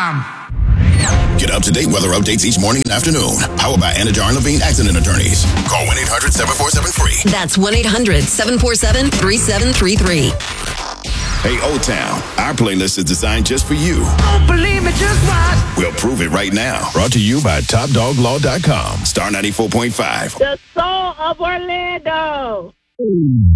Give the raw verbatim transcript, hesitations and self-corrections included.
time. Get up-to-date weather updates each morning and afternoon. Powered by Anajar and Levine Accident Attorneys. Call one eight hundred seven four seven free. That's one eight hundred seven four seven three seven three three. Hey, O-Town, our playlist is designed just for you. Don't believe me, just watch. We'll prove it right now. Brought to you by Top Dog Law dot com. Star ninety-four point five. The soul of Orlando.